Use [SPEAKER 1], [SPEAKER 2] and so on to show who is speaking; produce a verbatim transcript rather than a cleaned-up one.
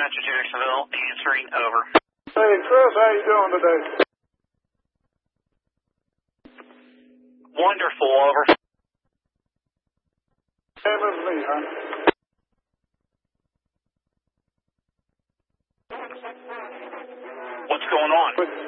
[SPEAKER 1] Dispatcher Jacksonville, answering, over.
[SPEAKER 2] Hey, Chris, how you doing today?
[SPEAKER 1] Wonderful, over.
[SPEAKER 2] Same as me, huh?
[SPEAKER 1] What's going on?
[SPEAKER 2] With